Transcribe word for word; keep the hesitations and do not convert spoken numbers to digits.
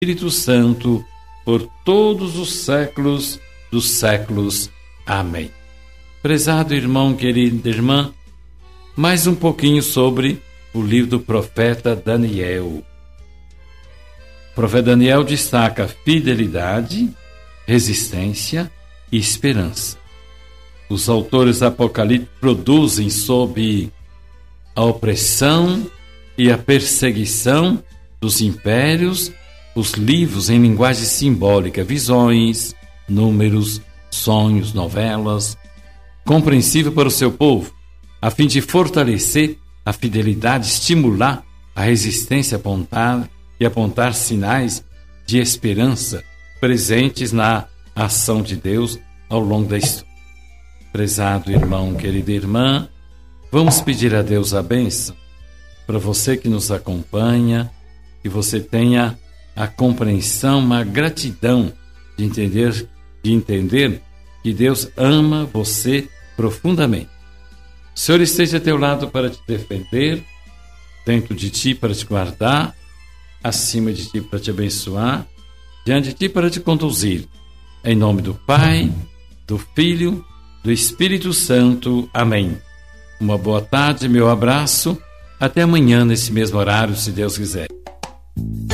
Espírito Santo, por todos os séculos dos séculos. Amém. Prezado irmão, querida irmã, mais um pouquinho sobre o livro do profeta Daniel. O profeta Daniel destaca fidelidade, resistência e esperança. Os autores apocalípticos produzem sob a opressão e a perseguição dos impérios os livros em linguagem simbólica, visões, números, sonhos, novelas, compreensível para o seu povo, a fim de fortalecer a fidelidade, estimular a resistência, apontar e apontar sinais de esperança presentes na ação de Deus ao longo da história. Prezado irmão, querida irmã, vamos pedir a Deus a bênção para você que nos acompanha, que você tenha a compreensão, a gratidão de entender, de entender que Deus ama você profundamente. O Senhor esteja a teu lado para te defender, dentro de ti para te guardar, acima de ti para te abençoar, diante de ti para te conduzir. Em nome do Pai, do Filho, do Espírito Santo. Amém. Uma boa tarde, meu abraço. Até amanhã nesse mesmo horário, se Deus quiser.